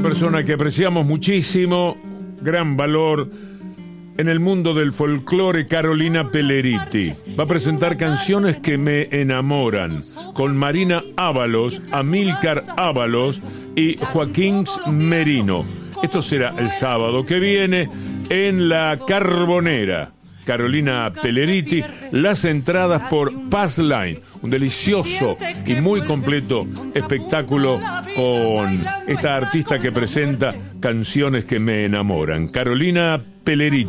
persona que apreciamos muchísimo, gran valor en el mundo del folclore, Carolina Pelleriti. Va a presentar Canciones que me enamoran con Marina Ábalos, Amílcar Ábalos y Joaquín Merino. Esto será el sábado que viene en la Carbonera. Carolina Pelleriti, las entradas por Passline, un delicioso y muy completo espectáculo con esta artista que presenta Canciones que me enamoran, Carolina Pelleriti.